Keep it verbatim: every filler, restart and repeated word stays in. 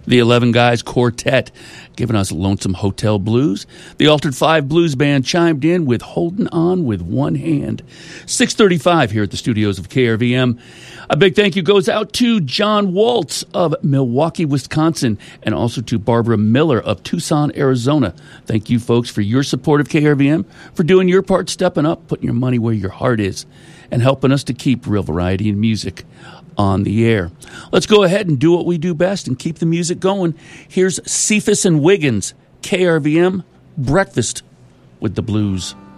The eleven Guys Quartet giving us Lonesome Hotel Blues. The Altered Five Blues Band chimed in with Holding On with One Hand. six thirty-five here at the studios of K R V M. A big thank you goes out to John Waltz of Milwaukee, Wisconsin, and also to Barbara Miller of Tucson, Arizona. Thank you, folks, for your support of K R V M, for doing your part, stepping up, putting your money where your heart is, and helping us to keep real variety in music on the air. Let's go ahead and do what we do best and keep the music going. Here's Cephas and Wiggins, K R V M, Breakfast with the Blues.